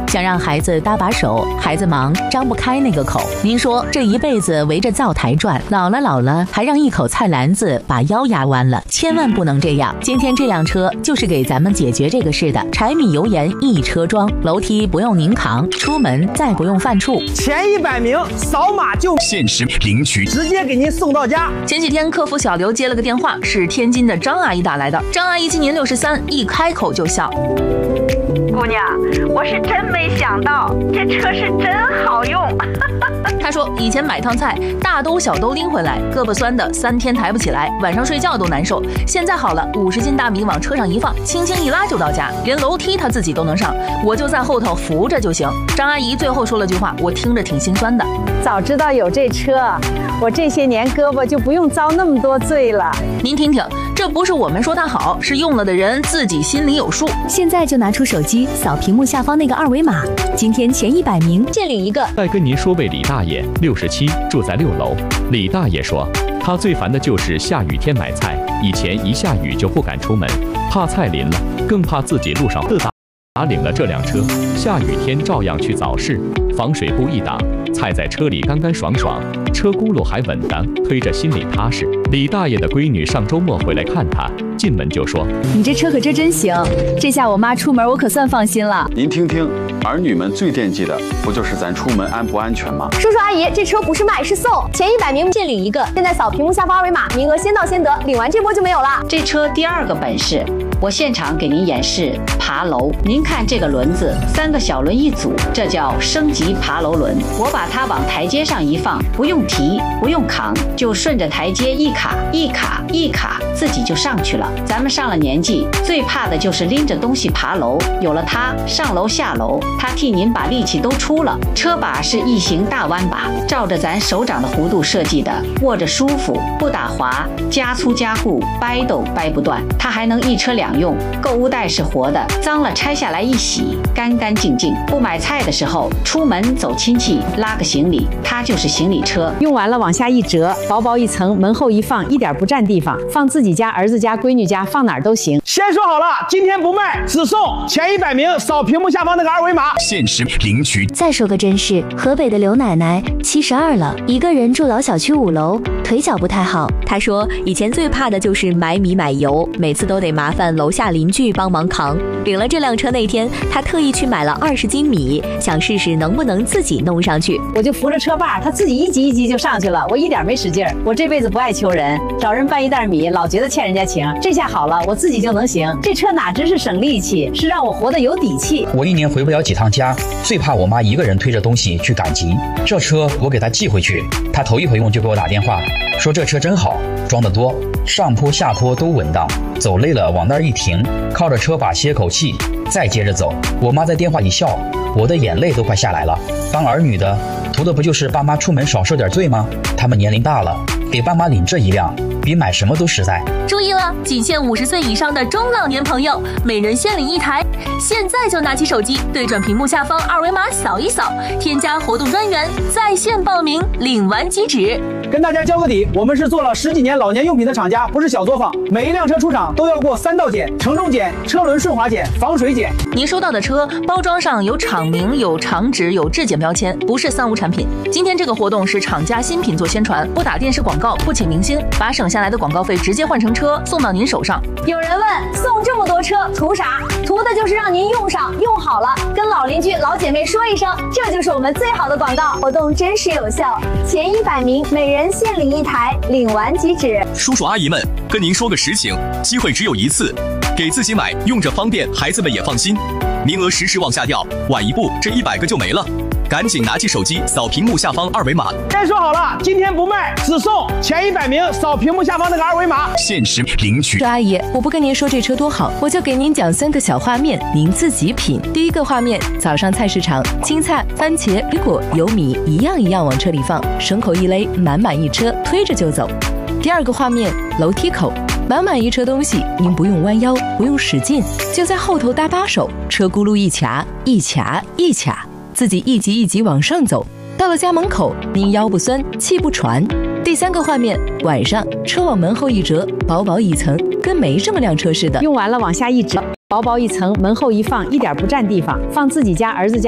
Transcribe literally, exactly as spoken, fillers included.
想让孩子搭把手，孩子忙张不开那个口。您说这一辈子围着灶台转，老了老了还让一口菜篮子把腰压弯了，千万不能这样。今天这辆车就是给咱们解决这个事的，柴米油盐一车装，楼梯不用您扛，出门再不用犯怵， 前一百名扫码就限时领取， 直接给您送到家。 前几天客服小刘接了个电话，是天津的张阿姨打来的。张阿姨今年六十三，一开口就笑。 姑娘，我是真没想到，这车是真好用。 她说以前买趟菜，大兜小兜拎回来，胳膊酸的三天抬不起来，晚上睡觉都难受。现在好了，五十斤大米往车上一放，轻轻一拉就到家，连楼梯她自己都能上，我就在后头扶着就行。张阿姨最后说了句话，我听着挺心酸的。 早知道有这车，我这些年胳膊就不用遭那么多罪了。 您听听，这不是我们说它好，是用了的人自己心里有数。 现在就拿出手机扫屏幕下方那个二维码，今天前一百名限领一个。 再跟您说位李大爷，六十七，住在六楼。李大爷说，他最烦的就是下雨天买菜，以前一下雨就不敢出门，怕菜淋了，更怕自己路上自打。打领了这辆车，下雨天照样去早市，防水布一挡，菜在车里干干爽爽，车轱辘还稳当，推着心里踏实。李大爷的闺女上周末回来看他，进门就说：“ 你这车可真真行，这下我妈出门我可算放心了。” 您听听，儿女们最惦记的不就是咱出门安不安全吗？ 叔叔阿姨，这车不是卖是送，前一百名限领一个，现在扫屏幕下方二维码，名额先到先得，领完这波就没有了。 这车第二个本事，我现场给您演示爬楼。您看这个轮子，三个小轮一组，这叫升级爬楼轮。我把它往台阶上一放，不用提，不用扛，就顺着台阶一卡一卡一卡，自己就上去了。咱们上了年纪，最怕的就是拎着东西爬楼，有了它，上楼下楼，它替您把力气都出了。车把是异形大弯把，照着咱手掌的弧度设计的，握着舒服，不打滑，加粗加固，掰都掰不断。它还能一车两用，购物袋是活的，脏了拆下来一洗，干干净净。不买菜的时候，出门走亲戚，拉个行李，它就是行李车。 用完了往下一折，薄薄一层，门后一放，一点不占地方，放自己家、儿子家、闺女家，放哪儿都行。 先说好了，今天不卖，只送前一百名扫屏幕下方那个二维码， 限时领取。 再说个真事，河北的刘奶奶七十二了，一个人住老小区五楼，腿脚不太好。她说以前最怕的就是买米买油，每次都得麻烦楼下邻居帮忙扛。领了这辆车那天，她特意去买了二十斤米，想试试能不能自己弄上去。 我就扶着车把，她自己一级一级就上去了，我一点没使劲儿。我这辈子不爱求人，找人搬一袋米，老觉得欠人家情。这下好了，我自己就能行。这车哪只是省力气，是让我活得有底气。 我一年回不了几趟家，最怕我妈一个人推着东西去赶集。这车我给她寄回去，她头一回用就给我打电话，说这车真好，装得多，上坡下坡都稳当，走累了往那儿一停，靠着车把歇口气，再接着走。我妈在电话里笑，我的眼泪都快下来了。当儿女的，图的不就是爸妈出门少受点罪吗？他们年龄大了，给爸妈领这一辆，比买什么都实在。 注意了，仅限五十岁以上的中老年朋友，每人限领一台。现在就拿起手机，对准屏幕下方二维码扫一扫，添加活动专员，在线报名，领完即止。 跟大家交个底，我们是做了十几年老年用品的厂家，不是小作坊。每一辆车出厂都要过三道检：承重检、车轮顺滑检、防水检。 您收到的车包装上有厂名、有厂址、有质检标签，不是三无产品。今天这个活动是厂家新品做宣传，不打电视广告，不请明星，把省下来的广告费直接换成车送到您手上。 有人问，送这么多车图啥？图的就是让您用上用好了，跟老邻居老姐妹说一声，这就是我们最好的广告。活动真实有效，前一百名每人限领一台，领完即止。 叔叔阿姨们，跟您说个实情，机会只有一次，给自己买，用着方便，孩子们也放心。名额时时往下掉，晚一步这一百个就没了。赶紧拿起手机扫屏幕下方二维码。 先说好了，今天不卖，只送前一百名扫屏幕下方那个二维码， 限时领取。 阿姨，我不跟您说这车多好，我就给您讲三个小画面，您自己品。第一个画面，早上菜市场，青菜、番茄、水果、油米一样一样往车里放，绳口一勒，满满一车，推着就走。第二个画面，楼梯口，满满一车东西，您不用弯腰，不用使劲，就在后头搭把手，车轱辘一卡一卡一卡，自己一级一级往上走，到了家门口，您腰不酸，气不喘。第三个画面，晚上车往门后一折，薄薄一层，跟没这么辆车似的。 用完了往下一折，薄薄一层，门后一放，一点不占地方，放自己家、儿子家。